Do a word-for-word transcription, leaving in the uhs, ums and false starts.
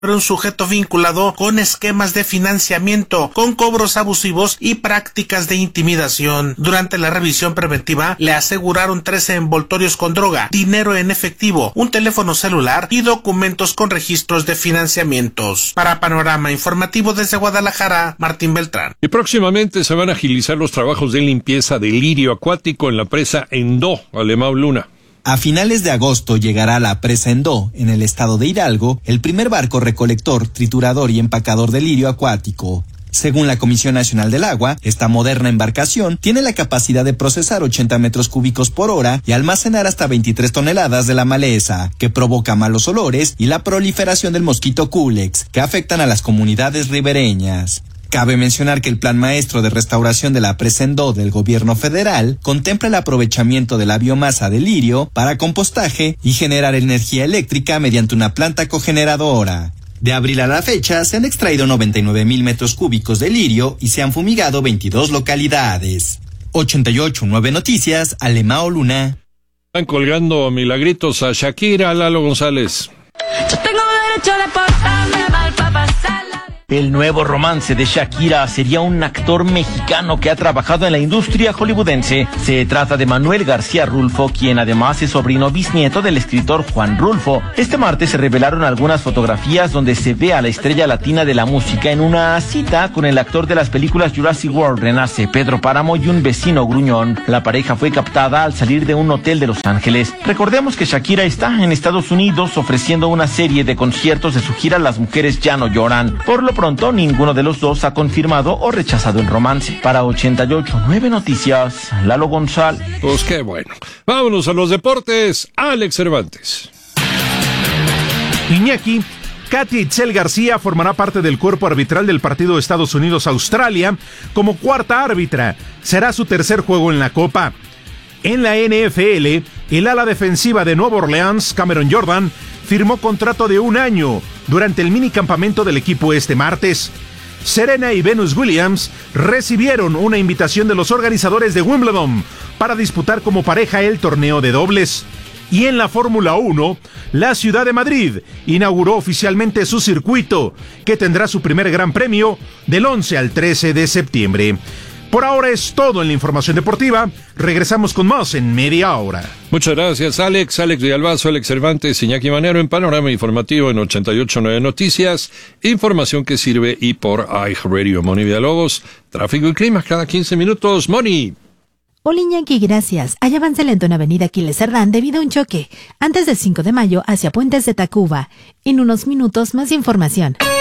un sujeto vinculado con esquemas de financiamiento, con cobros abusivos y prácticas de intimidación. Durante la revisión preventiva le aseguraron trece envoltorios con droga, dinero en efectivo, un teléfono celular y documentos con registros de financiamientos. Para Panorama Informativo desde Guadalajara, Martín Beltrán. Y próximamente se van a agilizar los trabajos de limpieza de lirio acuático en la presa Endó, Alemão Luna. A finales de agosto llegará a la presa Endó, en el estado de Hidalgo, el primer barco recolector, triturador y empacador de lirio acuático. Según la Comisión Nacional del Agua, esta moderna embarcación tiene la capacidad de procesar ochenta metros cúbicos por hora y almacenar hasta veintitrés toneladas de la maleza, que provoca malos olores y la proliferación del mosquito Culex, que afectan a las comunidades ribereñas. Cabe mencionar que el Plan Maestro de Restauración de la Presa Endó del Gobierno Federal contempla el aprovechamiento de la biomasa de lirio para compostaje y generar energía eléctrica mediante una planta cogeneradora. De abril a la fecha se han extraído noventa y nueve mil metros cúbicos de lirio y se han fumigado veintidós localidades. ochenta y ocho punto nueve Noticias, Alemão Luna. Están colgando milagritos a Shakira, Lalo González. Yo tengo derecho de portarme mal para pasarla. El nuevo romance de Shakira sería un actor mexicano que ha trabajado en la industria hollywoodense. Se trata de Manuel García Rulfo, quien además es sobrino bisnieto del escritor Juan Rulfo. Este martes se revelaron algunas fotografías donde se ve a la estrella latina de la música en una cita con el actor de las películas Jurassic World Renace, Pedro Páramo, y un vecino gruñón. La pareja fue captada al salir de un hotel de Los Ángeles. Recordemos que Shakira está en Estados Unidos ofreciendo una serie de conciertos de su gira Las Mujeres Ya No Lloran. Por lo pronto, ninguno de los dos ha confirmado o rechazado el romance. Para ochenta y ocho punto nueve Noticias, Lalo González. Pues qué bueno. Vámonos a los deportes. Alex Cervantes. Iñaki, Katia Itzel García formará parte del cuerpo arbitral del partido Estados Unidos-Australia como cuarta árbitra. Será su tercer juego en la Copa. En la N F L, el ala defensiva de Nueva Orleans, Cameron Jordan, firmó contrato de un año durante el minicampamento del equipo este martes. Serena y Venus Williams recibieron una invitación de los organizadores de Wimbledon para disputar como pareja el torneo de dobles. Y en la Fórmula uno, la ciudad de Madrid inauguró oficialmente su circuito, que tendrá su primer gran premio del once al trece de septiembre. Por ahora es todo en la información deportiva. Regresamos con más en media hora. Muchas gracias, Alex. Alex Villalbazo, Alex Cervantes, Iñaki Manero en Panorama Informativo en ochenta y ocho punto nueve Noticias. Información que sirve y por iHeartRadio. Moni Villalobos, tráfico y clima cada quince minutos. Moni. Hola Iñaki, gracias. Hay avance lento en Avenida Aquiles Cerdán debido a un choque antes del cinco de mayo hacia Puentes de Tacuba. En unos minutos más información.